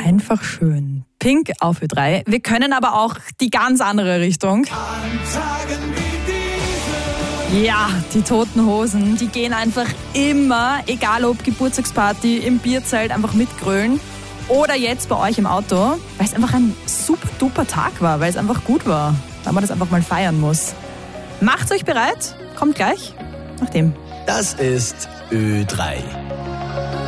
Einfach schön. Pink auf Ö3. Wir können aber auch die ganz andere Richtung. Ja, die Toten Hosen, die gehen einfach immer, egal ob Geburtstagsparty, im Bierzelt, einfach mitgrölen oder jetzt bei euch im Auto, weil es einfach ein super duper Tag war, weil es einfach gut war, weil man das einfach mal feiern muss. Macht's euch bereit, kommt gleich nach dem. Das ist Ö3.